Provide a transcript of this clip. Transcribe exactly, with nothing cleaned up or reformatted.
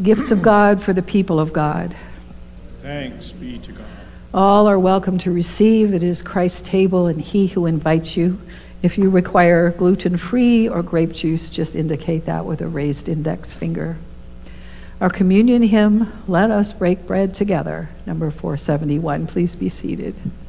Gifts of God for the people of God. Thanks be to God. All are welcome to receive. It is Christ's table and he who invites you. If you require gluten-free or grape juice, just indicate that with a raised index finger. Our communion hymn, Let Us Break Bread Together, number four seventy-one. Please be seated.